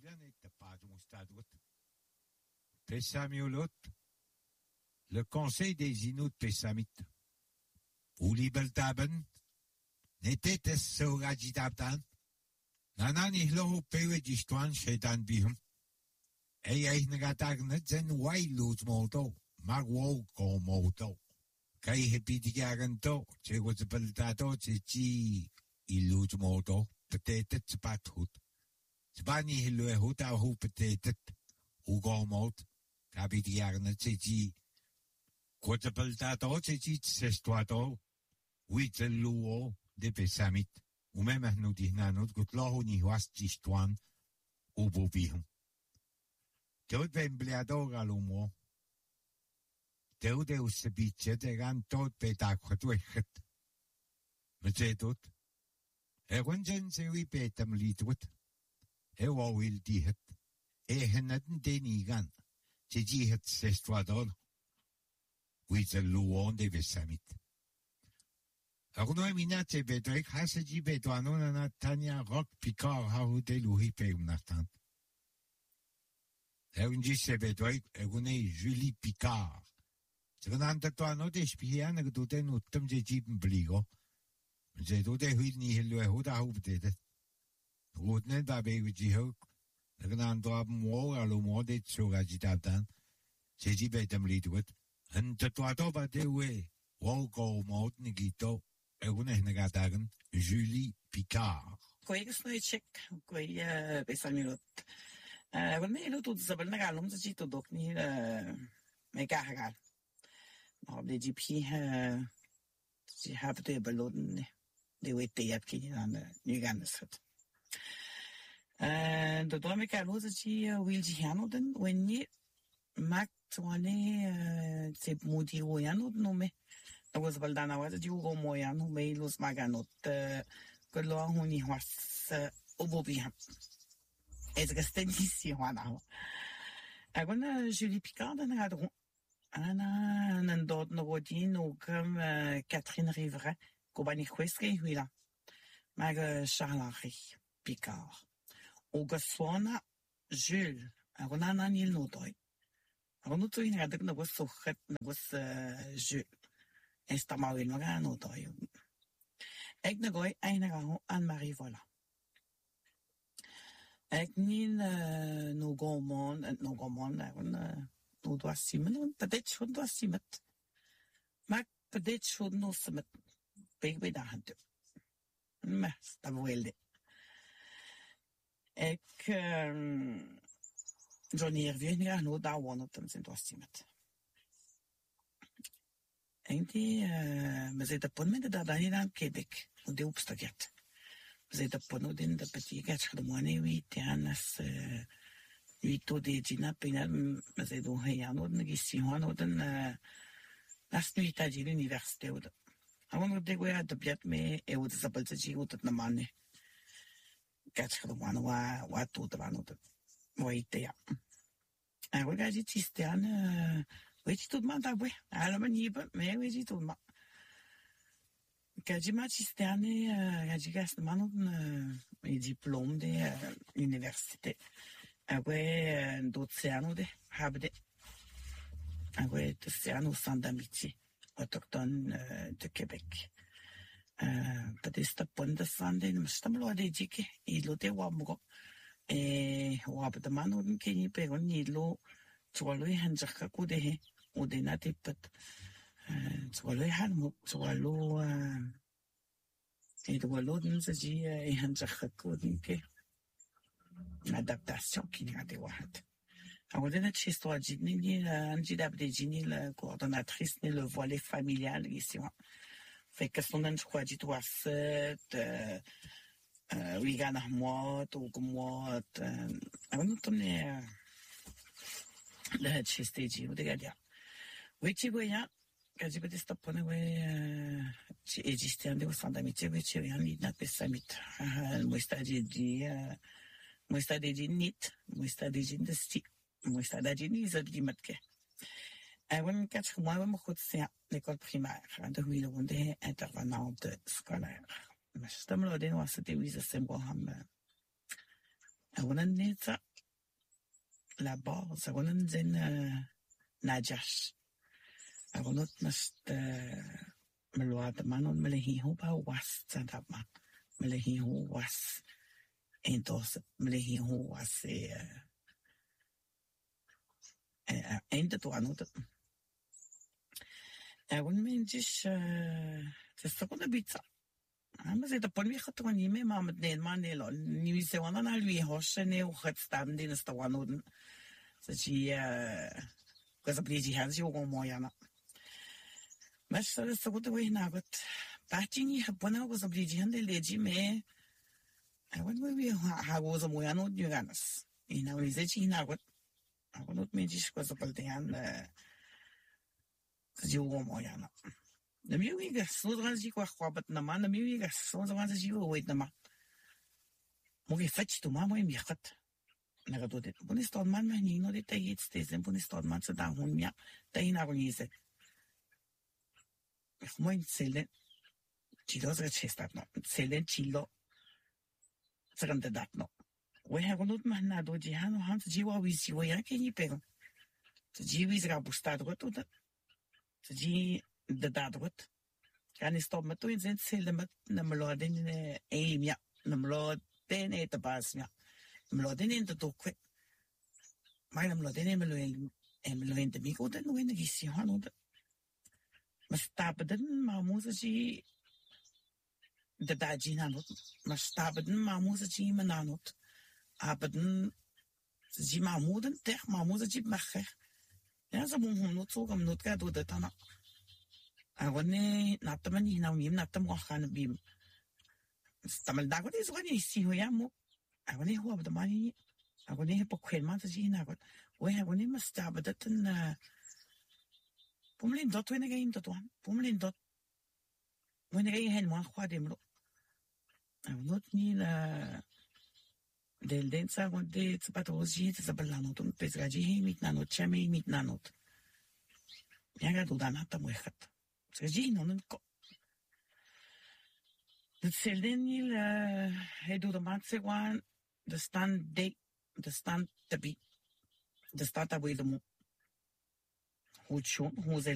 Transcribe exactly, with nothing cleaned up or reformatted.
Pessamiolot, le conseil des Inuits Pessamites. Uli Beltaben, n'était Sorajitabtan, Nanan ihlo pewe distuan shetan bihum. Ei ei nagatagnet zen wailut molto, magwo ko molto. Kai hepitigaganto, che was beltato, che chi ilut molto, petetet spathut. Spani hilwe huta hu petetet, ugo molt, kapitigagannet che chi. Quota beltato, che chi sestuato, witzeluo de pesamit. وما نودي هنا نود قلت له ني واس تشتوان وبو بيهم تود بين بلادو قالوا مو تود وسبيتش تغان تود بيتاك خطوة خط مزيدوت اغن جن سوي بيتم ليتوت هوا ويل ديهت اهنتن دينيغان تجيهت سيستوادون ويزلوون دي بساميت Agno minate bedrek hasaji bedwano na Tanya Rock Picard haude luhi peumnatan. Egunji se bedrek egune Julie Picard. Zgananta to ano de spiana gdute nuttam je jibn bligo. Je dode huil ni helu huda hubde. Rudne da beji hok. Zganando ab mo alu mo de tsugaji dabdan. Je jibedam lidwet. Anta to adoba de we. Wogo mod nigito. Egun ehne gadagen Julie Picard. Koigas no check koi besamilot. Egun me ilo tot zabal na galom za chito dokni me kahagal. No de G P si have to balodne de wete yap kini na new ganesat. And the dome kalo za chi will ji hanoden when ye mak twane se mudi o yanod no me. was baldana was di ugo moyan hu meilus maganot kolo huni was obobiha ez gastenisi wana agona Julie Picard na gadron ana nan dot no godino comme Catherine Rivera ko bani khweske huila mag Charles Picard o gasona Jules agona nan il no toy agona to ina gadak no was so khat no was Jules Esta mawin mga ano tayo. Ek nagoy ay nagaho Anne-Marie Vola. Ek nin no gomon, no gomon, no doa simen, padet shod doa simet. Mak padet shod no simet. Big by dahan to. Ma, stabwelde. Ek Johnny Hervieux nga no da wonotam sin doa simet. Egentlig, men ze da pon me da dani na Quebec, u de upstaget. Ze da pon u den da petigat chadmone wi tianas wi to de jina pina me ze do hayano na gisiwan u den nas nu itaji l'université u da. Awon de goya da biat me e u da zapalza ji u da namane. Gat chadmone wa wa to da vanu da. Wa itea. Awon gaji tistian Weet tot ma da we, allemaal niet, maar weet je tot ma. Kaji ma cisterne, kaji gast man op een diploma de universiteit. Awe d'Oceano de habde. Awe d'Oceano sans d'amitié, autochtone de Québec. Peut-être pas de sande, mais je t'aime de dire que il était wamugo. Et wabde man op een kenny pegon nilo, tualui hanjaka kudehe. ودينا تبت تقولي حلمو تقولو يدولو نزجي يهنجخك ودنكي adaptation qui n'a des wahat. Alors, de notre histoire, Ginny, Angie d'Abde Ginny, la coordonnatrice, le volet familial, ici. Fait que son nom, je crois, dit, toi, c'est, euh, Wigan Ahmad, ou comme moi, alors, nous, on est, le chistéji, ou des gars, oui, tu vois, quand je peux stopper, ouais, tu existes un des sans d'amitié, oui, tu viens, il n'a pas samit. Moi, c'est dit, moi, c'est dit, nit, moi, c'est dit, de sti, moi, c'est dit, ni, ça dit, matke. Avant quatre mois, moi, je suis à l'école primaire, de huit ans, intervenante scolaire. Mais je me le dis, c'était oui, c'est bon, avant, n'est-ce là-bas, ça va nous dire Najash. Alors, nous, nous, me loa de man, me le hiho ba was, ça d'abord. Me le hiho was. Et donc, me le hiho was, et, et, de toi, nous, et on me dit, c'est ça qu'on habite ça. Maar ze de politie gaat toch niet mee, maar met nee man nee lo. Nu is ze wanneer naar wie hosse nee hoe het staan die is de wanneer ze die eh dat op die hands je ook mooi aan. Maar ze is zo goed weer naar het. Baatje niet hebben was op die handen leji mee. En wat we weer hebben ze mooi aan het nu gaan is. En nou is het niet naar het. Maar wat me is was op die hand ze die ook mooi aan. De muziek is zo dat ik wat kwaad na man, de muziek is zo dat ik je weet na man. Moet je fetch doen, maar moet je meer gaat. Na dat doet het. Wanneer staat man mij niet, nou dit is steeds en wanneer staat man zo dan gewoon ja, dat je nou niet zegt. Ik moet niet zeggen, chilo is het staat nog, zeggen chilo, zeggen dat nog. We hebben het maar na door die hand, hand jiwa wisi, we ja ken je pego. De jiwa is gaan bestaan wat doet dat. De jiwa de dadrut. Kan je stop met toen zijn zelden met de melodie in een ja, de melodie in de baas ja, de melodie in de doek. Maar de melodie in melodie en melodie in de micro dan hoe in de gissie gaan hoe dat. Maar stappen dan maar moeten ze de daji na not. Maar stappen dan maar moeten ze me na not. Aber dan ze maar moeten tegen maar moeten ze maken. Ja, ze moeten not zo gaan not gaan doen dat dan. Agone natamani na mim natam wakhan bim tamal dago de zoni si hoya mo agone ho abda mani agone po kwen ma tsi na got we agone masta badatan pumlin dot we ngai dot wan pumlin dot we ngai hen ma khwa dem lo agonot ni la del densa gon de tsapatoji tsapalano ton pesgaji mit nanot chami mit nanot yaga dudana tamuehat. Zie je nog de Celdinil, hij doet de maatse gewoon de stand de de stand te bi de stad dat we de mo hoe schon hoe ze